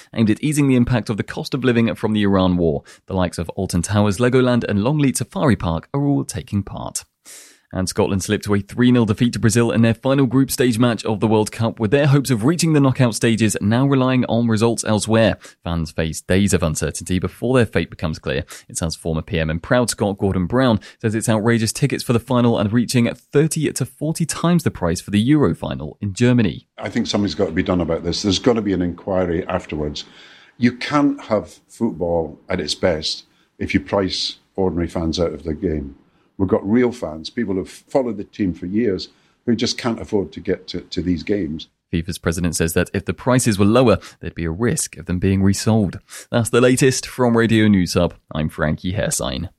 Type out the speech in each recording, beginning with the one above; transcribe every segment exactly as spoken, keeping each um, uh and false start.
aimed at easing the impact of the cost of living from the Iran war. The likes of Alton Towers, Legoland and Longleat Safari Park are all taking part. And Scotland slipped to a three nil defeat to Brazil in their final group stage match of the World Cup, with their hopes of reaching the knockout stages now relying on results elsewhere. Fans face days of uncertainty before their fate becomes clear. It's as former P M and proud Scot Gordon Brown says it's outrageous tickets for the final and reaching thirty to forty times the price for the Euro final in Germany. I think something's got to be done about this. There's got to be an inquiry afterwards. You can't have football at its best if you price ordinary fans out of the game. We've got real fans, people who've followed the team for years, who just can't afford to get to, to these games. FIFA's president says that if the prices were lower, there'd be a risk of them being resold. That's the latest from Radio News Hub. I'm Frankie Hairsign.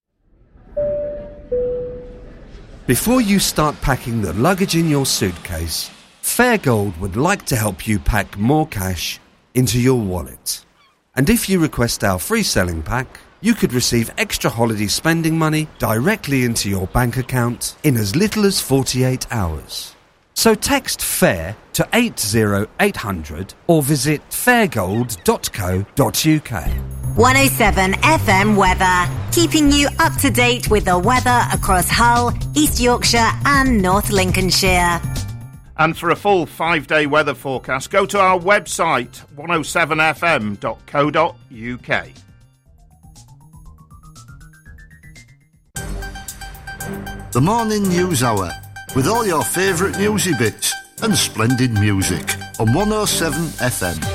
Before you start packing the luggage in your suitcase, Fairgold would like to help you pack more cash into your wallet. And if you request our free selling pack, you could receive extra holiday spending money directly into your bank account in as little as forty-eight hours. So text FAIR to eight oh eight hundred or visit fairgold dot co dot uk. one oh seven F M weather, keeping you up to date with the weather across Hull, East Yorkshire and North Lincolnshire. And for a full five-day weather forecast, go to our website, one oh seven f m dot co dot uk. The Morning News Hour, with all your favourite newsy bits and splendid music on one oh seven F M.